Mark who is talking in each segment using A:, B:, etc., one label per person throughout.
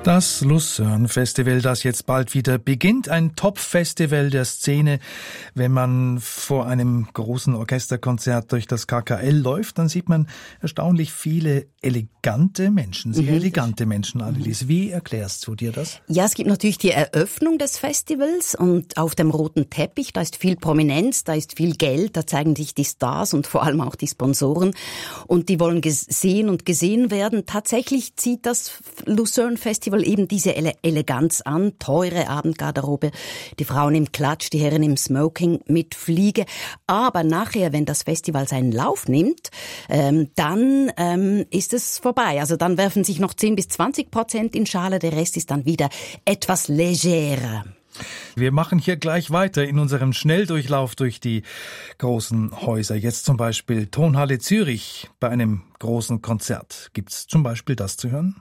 A: Das Lucerne Festival, das jetzt bald wieder beginnt, ein Top-Festival der Szene. Wenn man vor einem großen Orchesterkonzert durch das KKL läuft, dann sieht man erstaunlich viele elegante Menschen, sehr elegante Menschen, Annelies. Wie erklärst du dir das?
B: Ja, es gibt natürlich die Eröffnung des Festivals und auf dem roten Teppich, da ist viel Prominenz, da ist viel Geld, da zeigen sich die Stars und vor allem auch die Sponsoren und die wollen gesehen und gesehen werden. Tatsächlich zieht das Lucerne Festival eben diese Eleganz an, teure Abendgarderobe, die Frauen im Klatsch, die Herren im Smoking mit Fliege. Aber nachher, wenn das Festival seinen Lauf nimmt, dann ist es vorbei. Also dann werfen sich noch 10-20% in Schale, der Rest ist dann wieder etwas legerer.
A: Wir machen hier gleich weiter in unserem Schnelldurchlauf durch die großen Häuser. Jetzt zum Beispiel Tonhalle Zürich bei einem großen Konzert. Gibt's zum Beispiel das zu hören?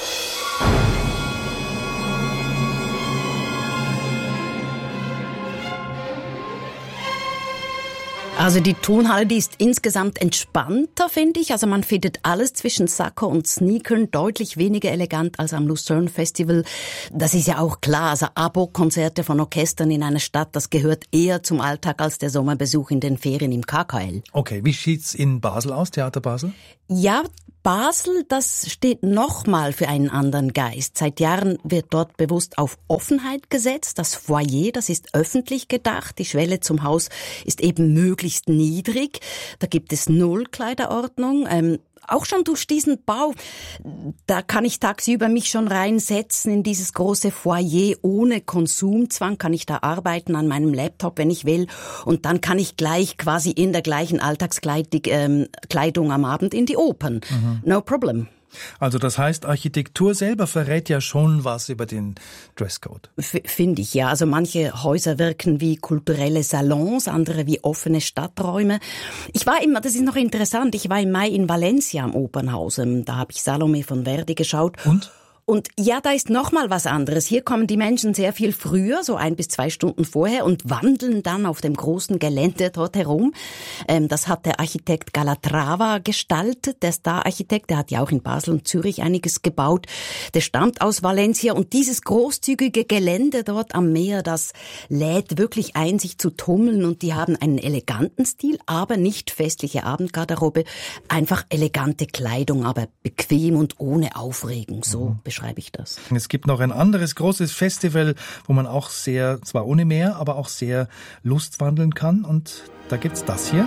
B: Also die Tonhalle, die ist insgesamt entspannter, finde ich. Also man findet alles zwischen Sakko und Sneakern deutlich weniger elegant als am Lucerne Festival. Das ist ja auch klar. Also Abo-Konzerte von Orchestern in einer Stadt, das gehört eher zum Alltag als der Sommerbesuch in den Ferien im KKL.
A: Okay, wie sieht's in Basel aus, Theater Basel?
B: Ja, Basel, das steht nochmal für einen anderen Geist. Seit Jahren wird dort bewusst auf Offenheit gesetzt. Das Foyer, das ist öffentlich gedacht. Die Schwelle zum Haus ist eben möglichst niedrig. Da gibt es Null-Kleiderordnung. Auch schon durch diesen Bau, da kann ich tagsüber mich schon reinsetzen in dieses große Foyer ohne Konsumzwang, kann ich da arbeiten an meinem Laptop, wenn ich will, und dann kann ich gleich quasi in der gleichen Alltagskleidung am Abend in die Opern. No problem.
A: Also das heißt, Architektur selber verrät ja schon was über den Dresscode.
B: Finde ich, ja. Also manche Häuser wirken wie kulturelle Salons, andere wie offene Stadträume. Das ist noch interessant, ich war im Mai in Valencia am Opernhaus. Da habe ich Salome von Verdi geschaut. Und ja, da ist noch mal was anderes. Hier kommen die Menschen sehr viel früher, so 1 bis 2 Stunden vorher, und wandeln dann auf dem großen Gelände dort herum. Das hat der Architekt Calatrava gestaltet, der Star-Architekt. Der hat ja auch in Basel und Zürich einiges gebaut. Der stammt aus Valencia, und dieses großzügige Gelände dort am Meer, das lädt wirklich ein, sich zu tummeln, und die haben einen eleganten Stil, aber nicht festliche Abendgarderobe. Einfach elegante Kleidung, aber bequem und ohne Aufregung. So beschreibe ich das.
A: Es gibt noch ein anderes großes Festival, wo man auch sehr, zwar ohne Meer, aber auch sehr lustwandeln kann. Und da gibt's das hier.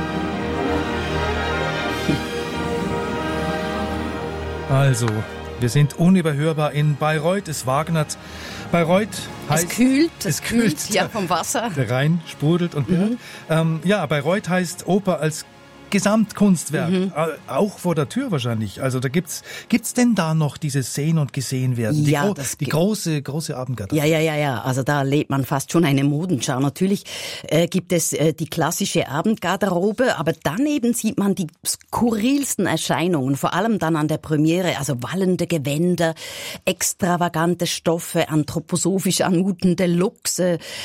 A: Also, wir sind unüberhörbar in Bayreuth. Es wagnert. Bayreuth heißt...
B: Es kühlt, ja, vom Wasser.
A: Der Rhein sprudelt und Bayreuth heißt Oper als Gesamtkunstwerk, auch vor der Tür wahrscheinlich. Also da gibt's denn da noch dieses Sehen und Gesehen werden?
B: Ja,
A: die große Abendgarderobe.
B: Ja. Also da lebt man fast schon eine Modenschau. Natürlich gibt es die klassische Abendgarderobe, aber daneben sieht man die skurrilsten Erscheinungen, vor allem dann an der Premiere, also wallende Gewänder, extravagante Stoffe, anthroposophisch anmutende Looks.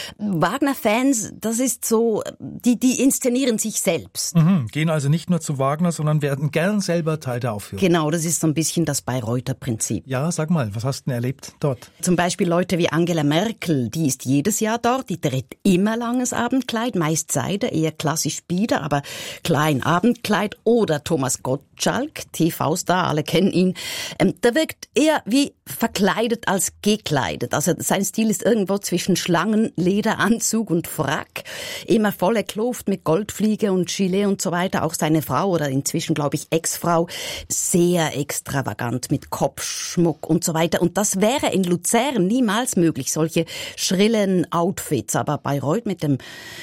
B: Wagner-Fans, das ist so, die inszenieren sich selbst.
A: Gehen also nicht nur zu Wagner, sondern werden gern selber Teil der Aufführung.
B: Genau, das ist so ein bisschen das Bayreuther Prinzip.
A: Ja, sag mal, was hast du denn erlebt dort?
B: Zum Beispiel Leute wie Angela Merkel, die ist jedes Jahr dort, die trägt immer langes Abendkleid, meist Seide, eher klassisch Bieder, aber klein Abendkleid. Oder Thomas Gottschalk, TV-Star, alle kennen ihn. Der wirkt eher wie verkleidet als gekleidet. Also sein Stil ist irgendwo zwischen Schlangen, Lederanzug und Frack. Immer volle Kluft mit Goldfliege und Gilet und so weiter. Auch seine Frau oder inzwischen, glaube ich, Ex-Frau, sehr extravagant mit Kopfschmuck und so weiter. Und das wäre in Luzern niemals möglich, solche schrillen Outfits. Aber Bayreuth mit dem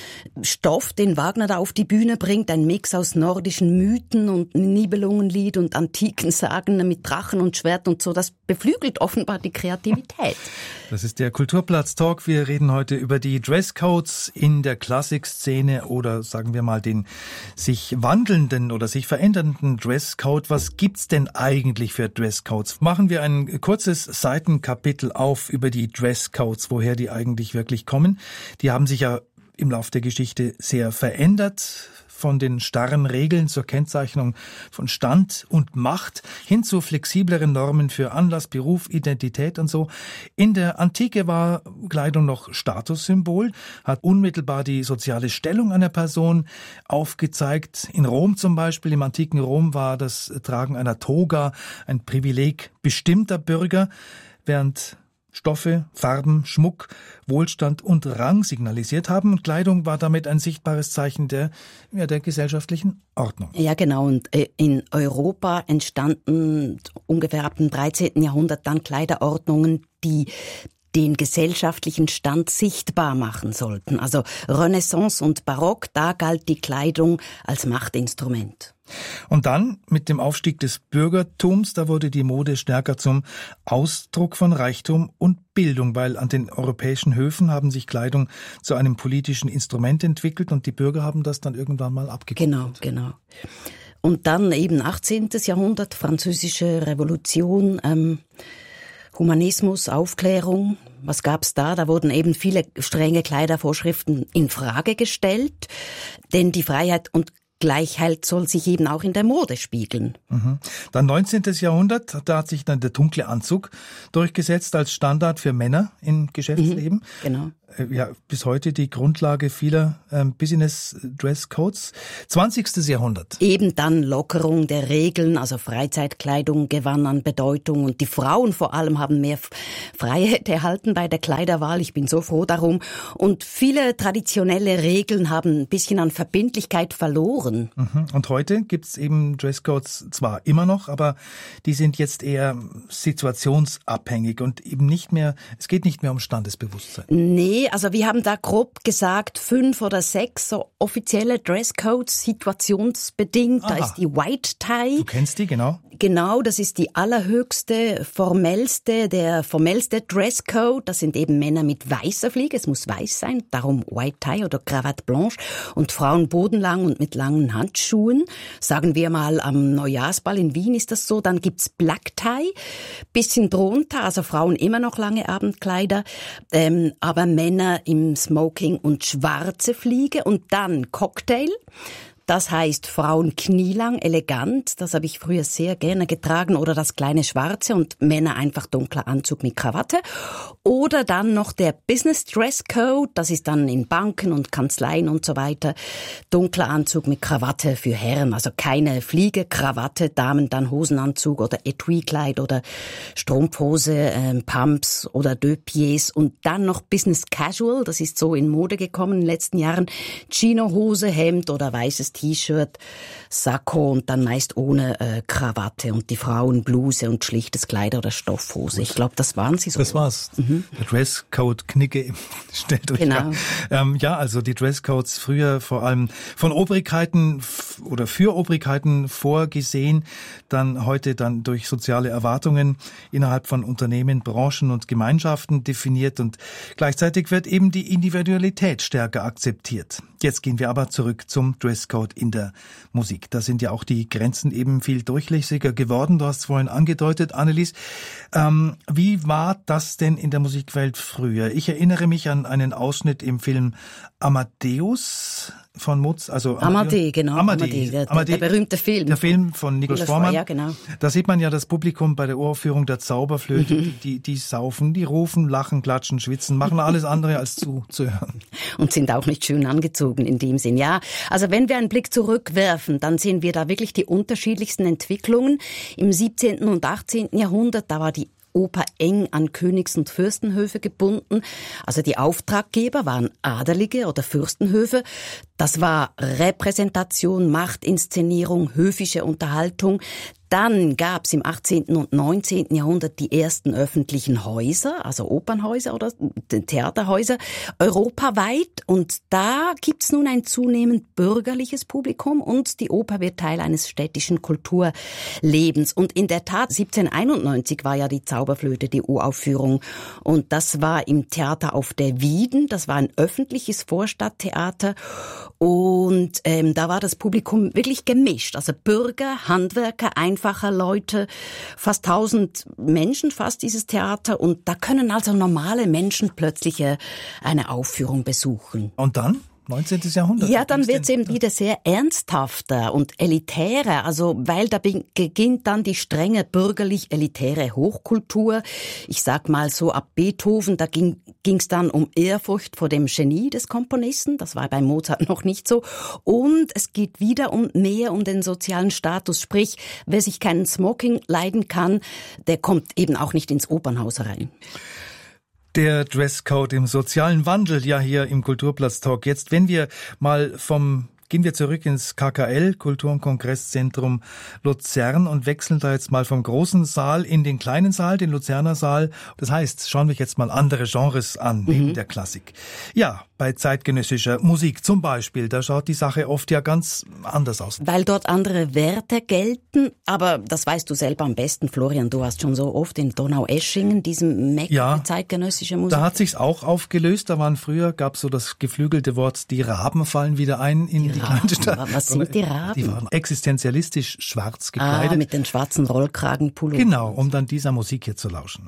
B: Stoff, den Wagner da auf die Bühne bringt, ein Mix aus nordischen Mythen und Nibelungenlied und antiken Sagen mit Drachen und Schwert und so, das beflügelt offenbar die Kreativität.
A: Das ist der Kulturplatz-Talk. Wir reden heute über die Dresscodes in der Klassikszene oder sagen wir mal den sich wandelnden oder sich verändernden Dresscode. Was gibt's denn eigentlich für Dresscodes? Machen wir ein kurzes Seitenkapitel auf über die Dresscodes, woher die eigentlich wirklich kommen. Die haben sich ja im Lauf der Geschichte sehr verändert. von den starren Regeln zur Kennzeichnung von Stand und Macht hin zu flexibleren Normen für Anlass, Beruf, Identität und so. In der Antike war Kleidung noch Statussymbol, hat unmittelbar die soziale Stellung einer Person aufgezeigt. In Rom zum Beispiel, im antiken Rom, war das Tragen einer Toga ein Privileg bestimmter Bürger, während Stoffe, Farben, Schmuck, Wohlstand und Rang signalisiert haben. Und Kleidung war damit ein sichtbares Zeichen der gesellschaftlichen Ordnung.
B: Ja, genau. Und in Europa entstanden ungefähr ab dem 13. Jahrhundert dann Kleiderordnungen, die den gesellschaftlichen Stand sichtbar machen sollten. Also Renaissance und Barock, da galt die Kleidung als Machtinstrument.
A: Und dann mit dem Aufstieg des Bürgertums, da wurde die Mode stärker zum Ausdruck von Reichtum und Bildung, weil an den europäischen Höfen haben sich Kleidung zu einem politischen Instrument entwickelt und die Bürger haben das dann irgendwann mal abgeguckt.
B: Genau. Und dann eben 18. Jahrhundert, französische Revolution, Humanismus, Aufklärung, was gab's da? Da wurden eben viele strenge Kleidervorschriften in Frage gestellt, denn die Freiheit und Gleichheit soll sich eben auch in der Mode spiegeln.
A: Dann 19. Jahrhundert, da hat sich dann der dunkle Anzug durchgesetzt als Standard für Männer im Geschäftsleben.
B: Genau.
A: Ja, bis heute die Grundlage vieler Business-Dresscodes. 20. Jahrhundert.
B: Eben dann Lockerung der Regeln, also Freizeitkleidung gewann an Bedeutung und die Frauen vor allem haben mehr Freiheit erhalten bei der Kleiderwahl. Ich bin so froh darum. Und viele traditionelle Regeln haben ein bisschen an Verbindlichkeit verloren.
A: Und heute gibt's eben Dresscodes zwar immer noch, aber die sind jetzt eher situationsabhängig und eben nicht mehr, es geht nicht mehr um Standesbewusstsein.
B: Nee, also wir haben da grob gesagt 5 oder 6 so offizielle Dresscodes, situationsbedingt.
A: Aha.
B: Da ist die White Tie.
A: Du kennst die, genau?
B: Genau, das ist die allerhöchste, der formellste Dresscode. Das sind eben Männer mit weißer Fliege, es muss weiß sein, darum White Tie oder Cravate Blanche. Und Frauen bodenlang und mit langen Handschuhen. Sagen wir mal, am Neujahrsball in Wien ist das so. Dann gibt's Black Tie, bisschen drunter, also Frauen immer noch lange Abendkleider, aber Männer im Smoking und schwarze Fliege und dann Cocktail. Das heißt Frauen knielang, elegant, das habe ich früher sehr gerne getragen, oder das kleine Schwarze und Männer einfach dunkler Anzug mit Krawatte. Oder dann noch der Business Dress Code, das ist dann in Banken und Kanzleien und so weiter, dunkler Anzug mit Krawatte für Herren, also keine Fliege, Krawatte, Damen dann Hosenanzug oder Etui-Kleid oder Strumpfhose, Pumps oder Deux Pieds und dann noch Business Casual, das ist so in Mode gekommen in den letzten Jahren, Chino-Hose, Hemd oder weißes T-Shirt, Sakko und dann meist ohne Krawatte und die Frauen Bluse und schlichtes Kleider oder Stoffhose. Ich glaube, das waren sie so.
A: Das war's. Der Dresscode-Knicke stellt euch
B: genau.
A: Ja, also die Dresscodes früher vor allem von Obrigkeiten oder für Obrigkeiten vorgesehen, dann heute dann durch soziale Erwartungen innerhalb von Unternehmen, Branchen und Gemeinschaften definiert und gleichzeitig wird eben die Individualität stärker akzeptiert. Jetzt gehen wir aber zurück zum Dresscode in der Musik. Da sind ja auch die Grenzen eben viel durchlässiger geworden. Du hast es vorhin angedeutet, Annelies. Wie war das denn in der Musikwelt früher? Ich erinnere mich an einen Ausschnitt im Film Amadeus von Mozart, also
B: Amadee, genau. Amadee, der berühmte Film.
A: Der Film von Nikolaus Forman.
B: Ja, genau.
A: Da sieht man ja das Publikum bei der Uraufführung der Zauberflöte, die saufen, die rufen, lachen, klatschen, schwitzen, machen alles andere als zu hören.
B: Und sind auch nicht schön angezogen in dem Sinn. Ja, also wenn wir einen Blick zurückwerfen, dann sehen wir da wirklich die unterschiedlichsten Entwicklungen. Im 17. und 18. Jahrhundert, da war die Oper eng an Königs- und Fürstenhöfe gebunden. Also die Auftraggeber waren Adelige oder Fürstenhöfe. Das war Repräsentation, Machtinszenierung, höfische Unterhaltung. Dann gab's im 18. und 19. Jahrhundert die ersten öffentlichen Häuser, also Opernhäuser oder Theaterhäuser, europaweit. Und da gibt's nun ein zunehmend bürgerliches Publikum und die Oper wird Teil eines städtischen Kulturlebens. Und in der Tat, 1791 war ja die Zauberflöte, die Uraufführung. Und das war im Theater auf der Wieden. Das war ein öffentliches Vorstadttheater. Und da war das Publikum wirklich gemischt. Also Bürger, Handwerker, einfacher Leute, fast 1000 Menschen, fast dieses Theater. Und da können also normale Menschen plötzlich eine Aufführung besuchen.
A: Und dann? 19. Jahrhundert.
B: Ja, dann wird's eben wieder sehr ernsthafter und elitärer, also weil da beginnt dann die strenge bürgerlich-elitäre Hochkultur. Ich sag mal so, ab Beethoven, da ging's dann um Ehrfurcht vor dem Genie des Komponisten, das war bei Mozart noch nicht so. Und es geht wieder mehr um den sozialen Status, sprich, wer sich keinen Smoking leiden kann, der kommt eben auch nicht ins Opernhaus rein.
A: Der Dresscode im sozialen Wandel, ja hier im Kulturplatz-Talk. Jetzt, wenn wir mal gehen wir zurück ins KKL, Kultur- und Kongresszentrum Luzern, und wechseln da jetzt mal vom großen Saal in den kleinen Saal, den Luzerner Saal. Das heißt, schauen wir jetzt mal andere Genres an, neben der Klassik. Ja, bei zeitgenössischer Musik zum Beispiel, da schaut die Sache oft ja ganz anders aus.
B: Weil dort andere Werte gelten, aber das weißt du selber am besten, Florian, du hast schon so oft in Donaueschingen, diesem Mekka zeitgenössischer Musik.
A: Da hat sich's auch aufgelöst, gab's so das geflügelte Wort, die Raben fallen wieder ein in die kleine Stadt.
B: Was sind die Raben?
A: Die waren existenzialistisch schwarz gekleidet.
B: Mit den schwarzen Rollkragenpullovern.
A: Genau, um dann dieser Musik hier zu lauschen.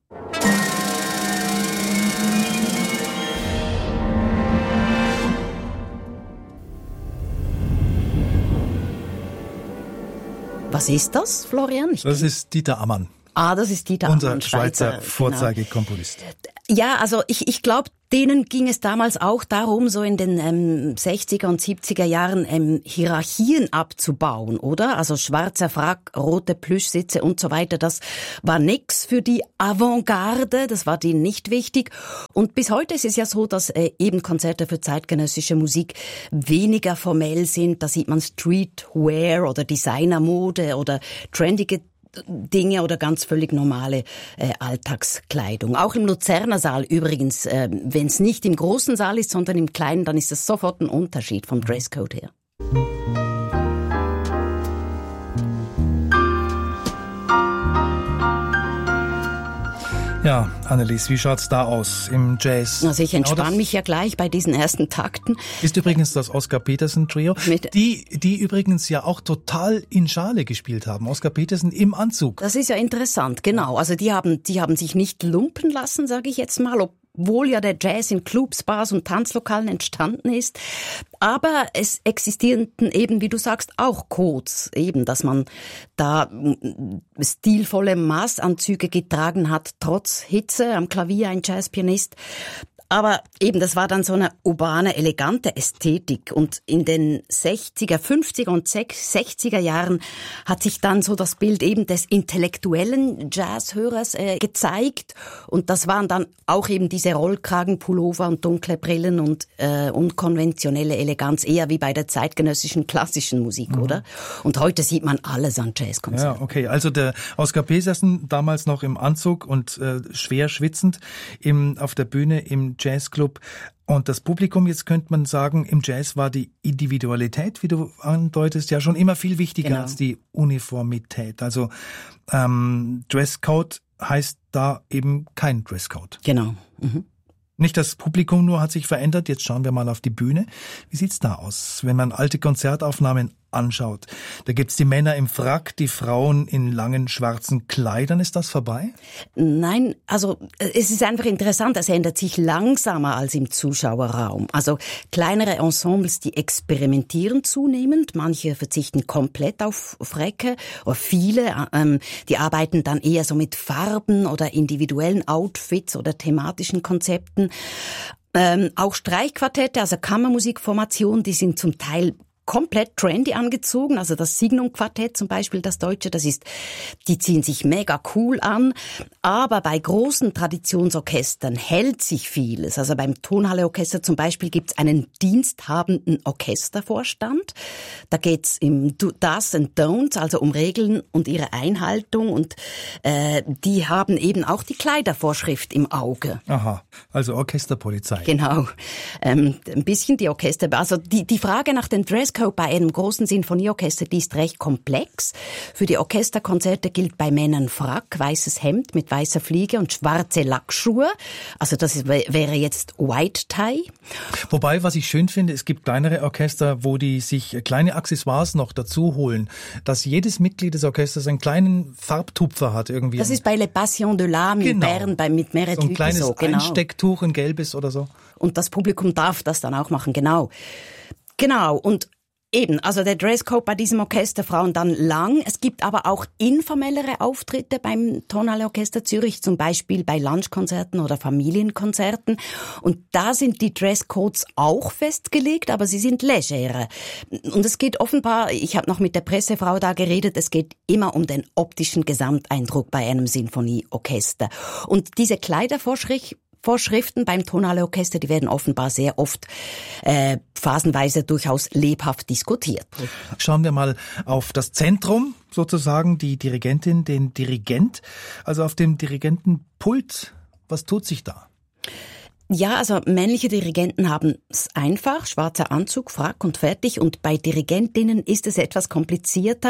B: Was ist das, Florian?
A: Das ist Dieter Ammann.
B: Das ist Dieter Ammann,
A: unser Schweizer Vorzeigekomponist.
B: Ja, also ich glaube, denen ging es damals auch darum, so in den 60er und 70er Jahren Hierarchien abzubauen, oder? Also schwarzer Frack, rote Plüschsitze und so weiter, das war nix für die Avantgarde, das war denen nicht wichtig. Und bis heute ist es ja so, dass eben Konzerte für zeitgenössische Musik weniger formell sind. Da sieht man Streetwear oder Designermode oder trendige Dinge oder ganz völlig normale Alltagskleidung. Auch im Luzerner Saal übrigens, wenn es nicht im großen Saal ist, sondern im kleinen, dann ist das sofort ein Unterschied vom Dresscode her.
A: Ja, Annelies, wie schaut's da aus im Jazz?
B: Also ich entspanne mich ja gleich bei diesen ersten Takten.
A: Ist übrigens das Oscar Peterson Trio, die übrigens ja auch total in Schale gespielt haben. Oscar Peterson im Anzug.
B: Das ist ja interessant, genau. Also die haben sich nicht lumpen lassen, sage ich jetzt mal, obwohl ja der Jazz in Clubs, Bars und Tanzlokalen entstanden ist. Aber es existierten eben, wie du sagst, auch Codes, eben, dass man da stilvolle Maßanzüge getragen hat, trotz Hitze am Klavier, ein Jazzpianist. Aber eben, das war dann so eine urbane, elegante Ästhetik. Und in den 60er, 50er und 60er Jahren hat sich dann so das Bild eben des intellektuellen Jazzhörers gezeigt. Und das waren dann auch eben diese Rollkragenpullover und dunkle Brillen und unkonventionelle Eleganz, eher wie bei der zeitgenössischen klassischen Musik, oder? Und heute sieht man alles an Jazzkonzerten.
A: Ja, okay. Also der Oscar Peterson damals noch im Anzug und schwer schwitzend auf der Bühne im Jazzclub. Und das Publikum, jetzt könnte man sagen, im Jazz war die Individualität, wie du andeutest, ja schon immer viel wichtiger als die Uniformität. Also Dresscode heißt da eben kein Dresscode.
B: Genau.
A: Nicht das Publikum nur hat sich verändert, jetzt schauen wir mal auf die Bühne. Wie sieht's da aus, wenn man alte Konzertaufnahmen anschaut? Da gibt's die Männer im Frack, die Frauen in langen schwarzen Kleidern. Ist das vorbei?
B: Nein, also es ist einfach interessant, es ändert sich langsamer als im Zuschauerraum. Also kleinere Ensembles, die experimentieren zunehmend, manche verzichten komplett auf Fräcke, oder viele, die arbeiten dann eher so mit Farben oder individuellen Outfits oder thematischen Konzepten. Auch Streichquartette, also Kammermusikformationen, die sind zum Teil komplett trendy angezogen, also das Signum-Quartett zum Beispiel, das Deutsche, die ziehen sich mega cool an, aber bei großen Traditionsorchestern hält sich vieles. Also beim Tonhalle-Orchester zum Beispiel gibt's einen diensthabenden Orchestervorstand. Da geht's um Do's and Don'ts, also um Regeln und ihre Einhaltung, und die haben eben auch die Kleidervorschrift im Auge.
A: Aha, also Orchesterpolizei.
B: Genau, ein bisschen die Orchester, also die Frage nach dem Dresscode bei einem großen Sinfonieorchester, die ist recht komplex. Für die Orchesterkonzerte gilt bei Männern Frack, weißes Hemd mit weißer Fliege und schwarze Lackschuhe. Also das wäre jetzt White Tie.
A: Wobei, was ich schön finde, es gibt kleinere Orchester, wo die sich kleine Accessoires noch dazu holen, dass jedes Mitglied des Orchesters einen kleinen Farbtupfer hat irgendwie.
B: Das ist bei Les Passions de l'Âme in Bern mit Merit
A: so ein kleines
B: genau.
A: Einstecktuch, ein gelbes oder so.
B: Und das Publikum darf das dann auch machen, genau. Und eben, also der Dresscode bei diesem Orchester, Frauen dann lang. Es gibt aber auch informellere Auftritte beim Tonhalle Orchester Zürich, zum Beispiel bei Lunchkonzerten oder Familienkonzerten. Und da sind die Dresscodes auch festgelegt, aber sie sind legerer. Und es geht offenbar, ich habe noch mit der Pressefrau da geredet, es geht immer um den optischen Gesamteindruck bei einem Sinfonieorchester. Und diese Kleidervorschriften beim Tonhalle Orchester, die werden offenbar sehr oft phasenweise durchaus lebhaft diskutiert.
A: Schauen wir mal auf das Zentrum, sozusagen die Dirigentin, den Dirigent. Also auf dem Dirigentenpult, was tut sich da?
B: Ja, also männliche Dirigenten haben es einfach, schwarzer Anzug, Frack und fertig. Und bei Dirigentinnen ist es etwas komplizierter.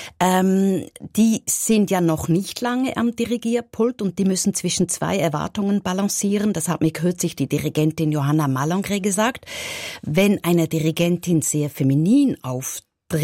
B: Die sind ja noch nicht lange am Dirigierpult und die müssen zwischen zwei Erwartungen balancieren. Das hat mir kürzlich die Dirigentin Johanna Malangre gesagt. Wenn eine Dirigentin sehr feminin auftritt,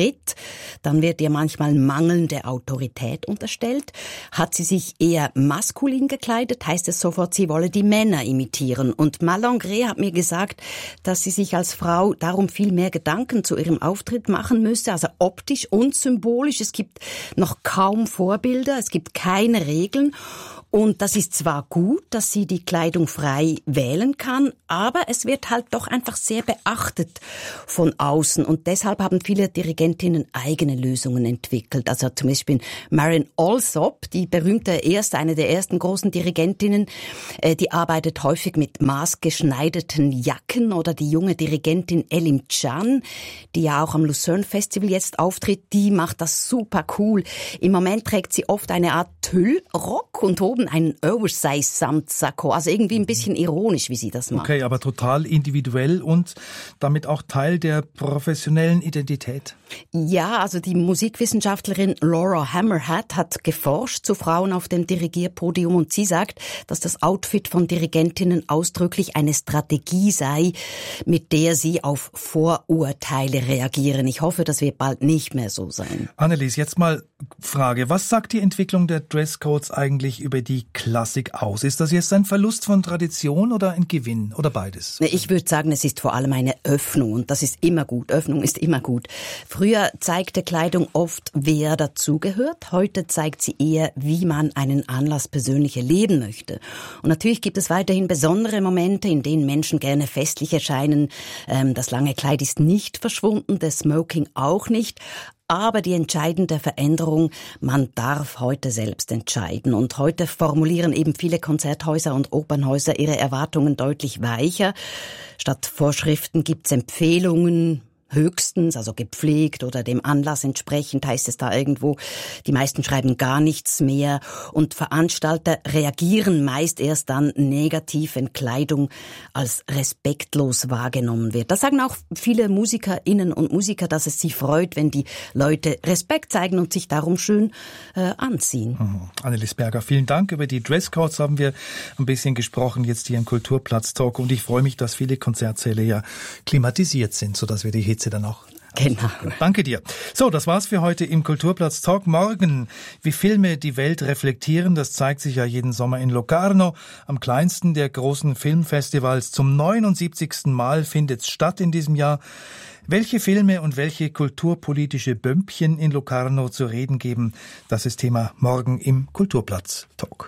B: dann wird ihr manchmal mangelnde Autorität unterstellt. Hat sie sich eher maskulin gekleidet, heißt es sofort, sie wolle die Männer imitieren. Und Malangre hat mir gesagt, dass sie sich als Frau darum viel mehr Gedanken zu ihrem Auftritt machen müsse, also optisch und symbolisch. Es gibt noch kaum Vorbilder, es gibt keine Regeln. Und das ist zwar gut, dass sie die Kleidung frei wählen kann, aber es wird halt doch einfach sehr beachtet von außen. Und deshalb haben viele Dirigentinnen eigene Lösungen entwickelt. Also zum Beispiel Marion Alsop, die berühmte eine der ersten großen Dirigentinnen, die arbeitet häufig mit maßgeschneiderten Jacken. Oder die junge Dirigentin Elim Can, die ja auch am Lucerne Festival jetzt auftritt, die macht das super cool. Im Moment trägt sie oft eine Art Tüllrock und oben einen Oversize-Samtsacko. Also irgendwie ein bisschen ironisch, wie sie das macht.
A: Okay, aber total individuell und damit auch Teil der professionellen Identität.
B: Ja, also die Musikwissenschaftlerin Laura Hammerhead hat geforscht zu Frauen auf dem Dirigierpodium und sie sagt, dass das Outfit von Dirigentinnen ausdrücklich eine Strategie sei, mit der sie auf Vorurteile reagieren. Ich hoffe, das wird bald nicht mehr so sein.
A: Annelies, jetzt mal Frage. Was sagt die Entwicklung der Dresscodes eigentlich über die Klassik aus? Ist das jetzt ein Verlust von Tradition oder ein Gewinn oder beides?
B: Ich würde sagen, es ist vor allem eine Öffnung und das ist immer gut. Öffnung ist immer gut. Früher zeigte Kleidung oft, wer dazugehört. Heute zeigt sie eher, wie man einen Anlass persönlich erleben möchte. Und natürlich gibt es weiterhin besondere Momente, in denen Menschen gerne festlich erscheinen. Das lange Kleid ist nicht verschwunden, das Smoking auch nicht. Aber die entscheidende Veränderung, man darf heute selbst entscheiden. Und heute formulieren eben viele Konzerthäuser und Opernhäuser ihre Erwartungen deutlich weicher. Statt Vorschriften gibt's Empfehlungen, höchstens, also gepflegt oder dem Anlass entsprechend, heißt es da irgendwo. Die meisten schreiben gar nichts mehr und Veranstalter reagieren meist erst dann negativ, wenn Kleidung als respektlos wahrgenommen wird. Das sagen auch viele Musikerinnen und Musiker, dass es sie freut, wenn die Leute Respekt zeigen und sich darum schön anziehen.
A: Annelies Berger, vielen Dank. Über die Dresscodes haben wir ein bisschen gesprochen, jetzt hier im Kulturplatz-Talk. Und ich freue mich, dass viele Konzertsäle ja klimatisiert sind, sodass wir die Hitze dann auch...
B: Genau.
A: Danke dir. So, das war's für heute im Kulturplatz-Talk. Morgen, wie Filme die Welt reflektieren, das zeigt sich ja jeden Sommer in Locarno, am kleinsten der großen Filmfestivals. Zum 79. Mal findet's statt in diesem Jahr. Welche Filme und welche kulturpolitische Bömpchen in Locarno zu reden geben, das ist Thema morgen im Kulturplatz-Talk.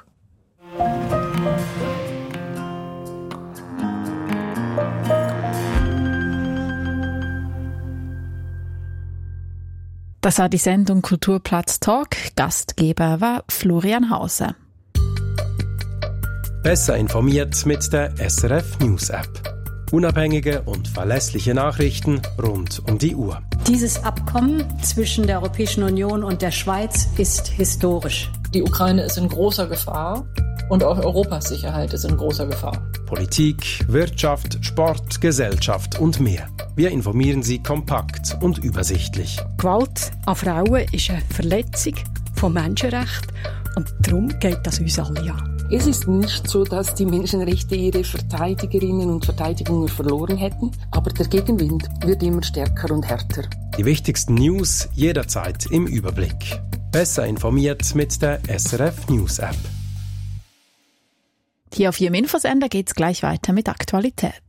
C: Das war die Sendung Kulturplatz Talk. Gastgeber war Florian Hauser.
D: Besser informiert mit der SRF News App. Unabhängige und verlässliche Nachrichten rund um die Uhr.
E: Dieses Abkommen zwischen der Europäischen Union und der Schweiz ist historisch.
F: Die Ukraine ist in großer Gefahr und auch Europas Sicherheit ist in großer Gefahr.
D: Politik, Wirtschaft, Sport, Gesellschaft und mehr. Wir informieren Sie kompakt und übersichtlich.
G: Gewalt an Frauen ist eine Verletzung von Menschenrechten und darum geht das uns alle an.
H: Es ist nicht so, dass die Menschenrechte ihre Verteidigerinnen und Verteidigungen verloren hätten, aber der Gegenwind wird immer stärker und härter.
D: Die wichtigsten News jederzeit im Überblick. Besser informiert mit der SRF News App.
C: Hier auf Ihrem Infosender geht's gleich weiter mit Aktualität.